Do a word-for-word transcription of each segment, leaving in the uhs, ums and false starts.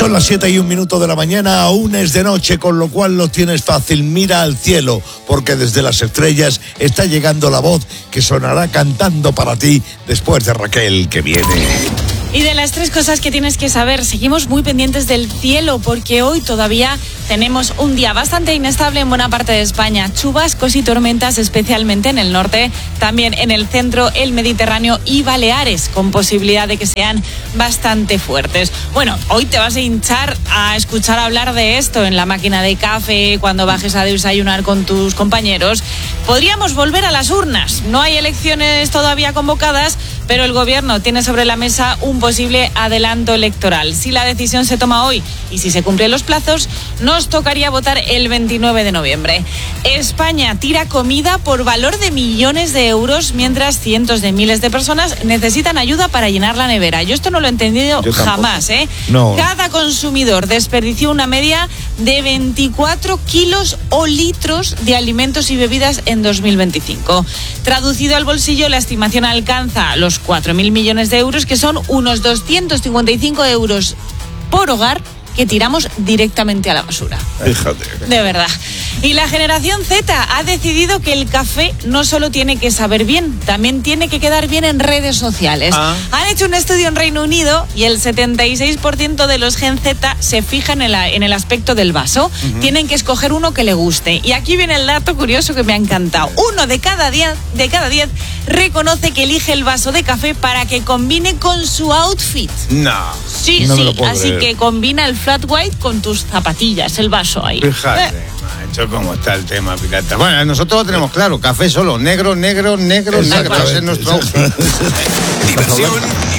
Son las siete y un minuto de la mañana, aún es de noche, con lo cual lo tienes fácil. Mira al cielo, porque desde las estrellas está llegando la voz que sonará cantando para ti después de Raquel, que viene. Y de las tres cosas que tienes que saber, seguimos muy pendientes del cielo porque hoy todavía tenemos un día bastante inestable en buena parte de España. Chubascos y tormentas, especialmente en el norte, también en el centro, el Mediterráneo y Baleares, con posibilidad de que sean bastante fuertes. Bueno, hoy te vas a hinchar a escuchar hablar de esto en la máquina de café, cuando bajes a desayunar con tus compañeros. Podríamos volver a las urnas. No hay elecciones todavía convocadas, pero el gobierno tiene sobre la mesa un posible adelanto electoral. Si la decisión se toma hoy y si se cumplen los plazos, nos tocaría votar el veintinueve de noviembre. España tira comida por valor de millones de euros, mientras cientos de miles de personas necesitan ayuda para llenar la nevera. Yo esto no lo he entendido jamás, ¿eh? No. Cada consumidor desperdició una media de veinticuatro kilos o litros de alimentos y bebidas en dos mil veinticinco. Traducido al bolsillo, la estimación alcanza los cuatro mil millones de euros, que son unos doscientos cincuenta y cinco euros por hogar que tiramos directamente a la basura. Fíjate. De verdad. Y la generación Z ha decidido que el café no solo tiene que saber bien, también tiene que quedar bien en redes sociales. Ah. Han hecho un estudio en Reino Unido y el setenta y seis por ciento de los Gen Z se fijan en, la, en el aspecto del vaso. Uh-huh. Tienen que escoger uno que le guste. Y aquí viene el dato curioso que me ha encantado. Uno de cada diez, de cada diez reconoce que elige el vaso de café para que combine con su outfit. No. Sí, no sí. Me lo puedo así creer. Que combina el flat white con tus zapatillas, el vaso ahí. Fíjate, eh. macho, cómo está el tema, pirata. Bueno, nosotros lo tenemos claro, café solo, negro, negro, negro, negro. Ese es nuestro outfit. Diversión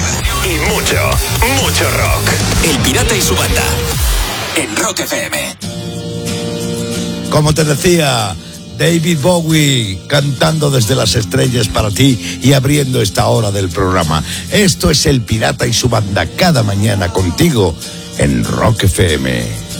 y mucho, mucho rock. El Pirata y su banda en Rock F M. Como te decía, David Bowie cantando desde las estrellas para ti y abriendo esta hora del programa. Esto es El Pirata y su banda, cada mañana contigo en Rock F M.